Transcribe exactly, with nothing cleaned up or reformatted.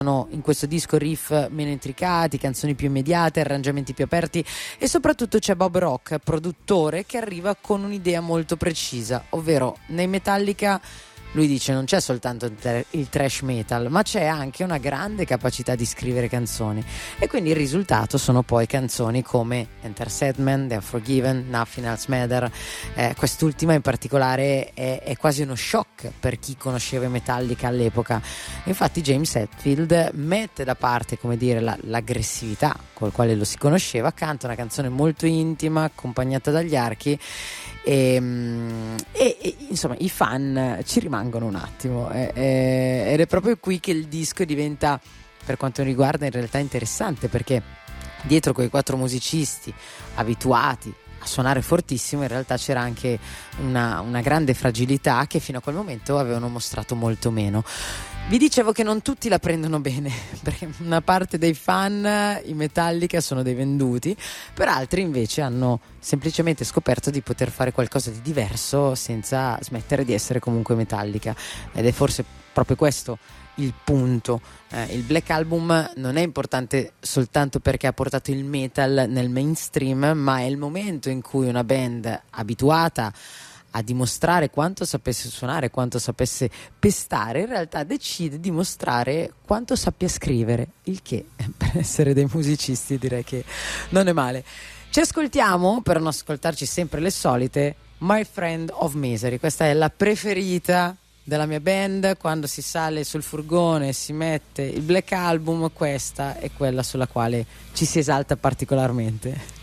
in questo disco riff meno intricati, canzoni più immediate, arrangiamenti più aperti e soprattutto c'è Bob Rock, produttore, che arriva con un'idea molto precisa, ovvero nei Metallica lui dice non c'è soltanto il trash metal, ma c'è anche una grande capacità di scrivere canzoni, e quindi il risultato sono poi canzoni come Enter Sandman, The Unforgiven, Nothing Else Matter. Eh, quest'ultima in particolare è, è quasi uno shock per chi conosceva i Metallica all'epoca. Infatti James Hetfield mette da parte, come dire, la, l'aggressività col quale lo si conosceva, canta una canzone molto intima accompagnata dagli archi e, e, e insomma i fan ci rimangono un attimo, e, e, ed è proprio qui che il disco diventa, per quanto mi riguarda, in realtà interessante, perché dietro quei quattro musicisti abituati a suonare fortissimo in realtà c'era anche una, una grande fragilità che fino a quel momento avevano mostrato molto meno. Vi dicevo che non tutti la prendono bene, perché una parte dei fan i Metallica sono dei venduti, per altri invece hanno semplicemente scoperto di poter fare qualcosa di diverso senza smettere di essere comunque Metallica, ed è forse proprio questo il punto. Eh, il Black Album non è importante soltanto perché ha portato il metal nel mainstream, ma è il momento in cui una band abituata a dimostrare quanto sapesse suonare, quanto sapesse pestare, in realtà decide di mostrare quanto sappia scrivere, il che per essere dei musicisti direi che non è male. Ci ascoltiamo, per non ascoltarci sempre le solite, My Friend of Misery. Questa è la preferita della mia band. Quando si sale sul furgone e si mette il Black Album, questa è quella sulla quale ci si esalta particolarmente.